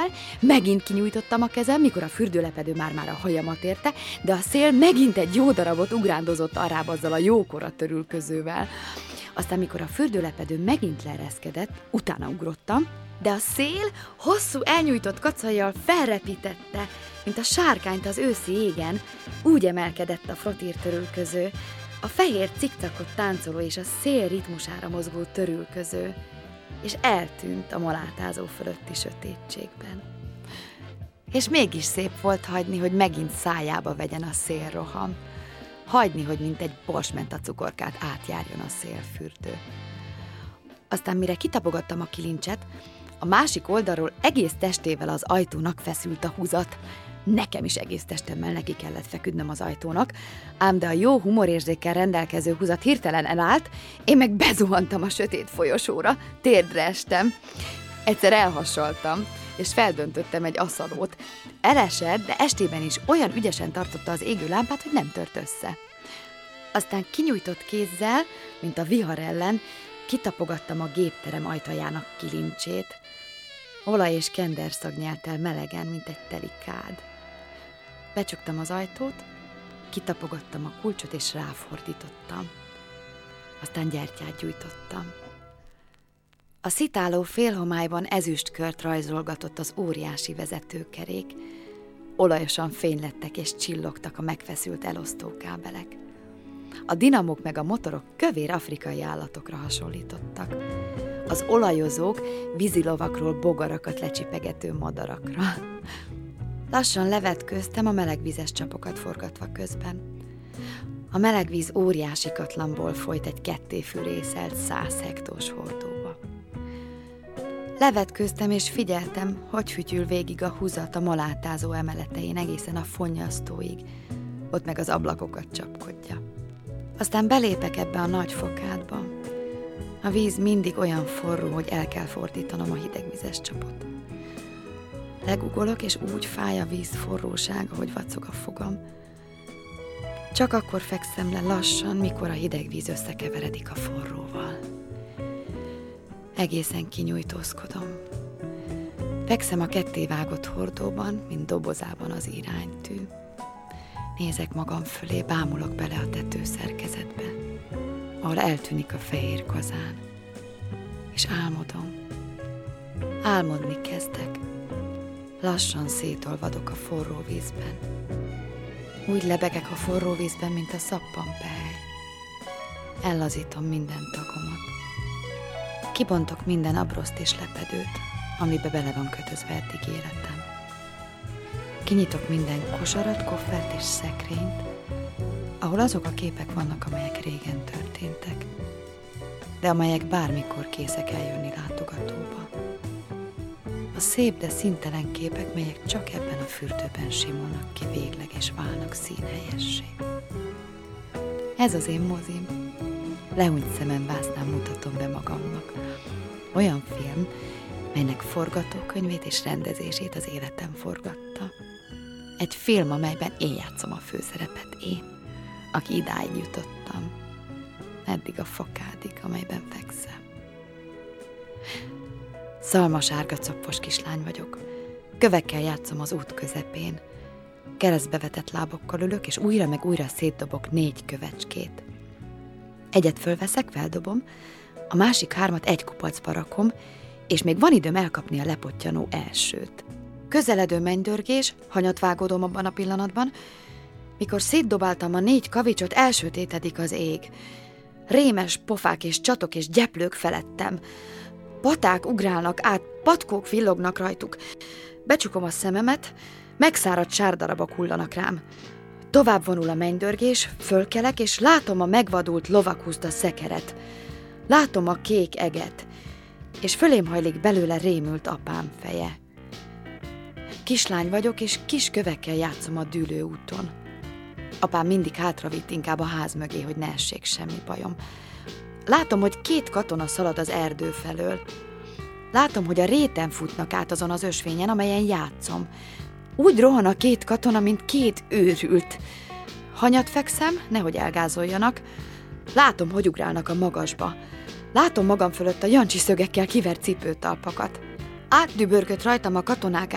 fel, megint kinyújtottam a kezem, mikor a fürdőlepedő már a hajamat érte, de a szél megint egy jó darabot ugrándozott arrább azzal a jókora törülközővel. Aztán, mikor a fürdőlepedő megint leereszkedett, utána ugrottam, de a szél hosszú elnyújtott kacajjal felrepítette, mint a sárkányt az őszi égen. Úgy emelkedett a frotírtörülköző, a fehér cikcakot táncoló és a szél ritmusára mozgó törülköző, és eltűnt a malátázó fölötti sötétségben. És mégis szép volt hagyni, hogy megint szájába vegyen a szélroham. Hagyni, hogy mint egy borsmenta cukorkát átjárjon a szélfürdő. Aztán mire kitapogattam a kilincset, a másik oldalról egész testével az ajtónak feszült a húzat. Nekem is egész testemmel neki kellett feküdnöm az ajtónak, ám de a jó humorérzékkel rendelkező húzat hirtelen elállt, én meg bezuhantam a sötét folyosóra, térdre estem. Egyszer elhassaltam, és feldöntöttem egy aszalót. Elesett, de estében is olyan ügyesen tartotta az égő lámpát, hogy nem tört össze. Aztán kinyújtott kézzel, mint a vihar ellen, kitapogattam a gépterem ajtajának kilincsét. Olaj és kenderszag nyelt el melegen, mint egy teli kád. Becsuktam az ajtót, kitapogattam a kulcsot, és ráfordítottam. Aztán gyertyát gyújtottam. A szitáló félhomályban ezüstkört rajzolgatott az óriási vezetőkerék. Olajosan fénylettek és csillogtak a megfeszült elosztókábelek. A dinamók meg a motorok kövér afrikai állatokra hasonlítottak. Az olajozók vízilovakról bogarakat lecsipegető madarakra. Lassan levetkőztem, a melegvízes csapokat forgatva közben. A melegvíz óriási katlanból folyt egy kettéfűrészelt 100 hektós hordóba. Levetkőztem és figyeltem, hogy fütyül végig a húzat a malátázó emeletein egészen a fonnyasztóig, ott meg az ablakokat csapkodja. Aztán belépek ebbe a nagy fokádba. A víz mindig olyan forró, hogy el kell fordítanom a hidegvizes csapot. Legugolok, és úgy fáj a víz forrósága, hogy vacog a fogam. Csak akkor fekszem le lassan, mikor a hideg víz összekeveredik a forróval. Egészen kinyújtózkodom. Fekszem a kettévágott hordóban, mint dobozában az iránytű. Nézek magam fölé, bámulok bele a tetőszerkezetbe, ahol eltűnik a fehér kazán. És álmodom. Álmodni kezdek. Lassan szétolvadok a forró vízben. Úgy lebegek a forró vízben, mint a szappanpehely. Ellazítom minden tagomat. Kibontok minden abroszt és lepedőt, amibe bele van kötözve eddig életem. Kinyitok minden kosarat, koffert és szekrényt, ahol azok a képek vannak, amelyek régen történtek, de amelyek bármikor készek eljönni látogatóba. A szép, de színtelen képek, melyek csak ebben a fürdőben simulnak ki végleg és válnak színhelyessé. Ez az én mozim. Lehúnyt szemenvásznán mutatom be magamnak. Olyan film, melynek forgatókönyvét és rendezését az életem forgatta. Egy film, amelyben én játszom a főszerepet, én, aki idáig jutottam, eddig a fokádig, amelyben fekszem. Szalmasárga coppos kislány vagyok. Kövekkel játszom az út közepén. Keresztbe vetett lábokkal ülök, és újra meg újra szétdobok 4 kövecskét. Egyet fölveszek, feldobom, a másik 3 egy kupacba rakom, és még van időm elkapni a lepottyanó elsőt. Közeledő mennydörgés, hanyat vágódom abban a pillanatban, mikor szétdobáltam a 4 kavicsot, elsötétedik az ég. Rémes pofák és csatok és gyeplők felettem. Paták ugrálnak át, patkók villognak rajtuk. Becsukom a szememet, megszáradt sárdarabok hullanak rám. Tovább vonul a mennydörgés, fölkelek, és látom a megvadult lovakhúzta szekeret. Látom a kék eget, és fölém hajlik belőle rémült apám feje. Kislány vagyok, és kis kövekkel játszom a dűlőúton. Apám mindig hátravitt inkább a ház mögé, hogy ne essék semmi bajom. Látom, hogy 2 katona szalad az erdő felől. Látom, hogy a réten futnak át azon az ösvényen, amelyen játszom. Úgy rohan a 2 katona, mint 2 őrült. Hanyat fekszem, nehogy elgázoljanak. Látom, hogy ugrálnak a magasba. Látom magam fölött a jancsi szögekkel kivert cipőtalpakat. Átdübörgött rajtam a katonák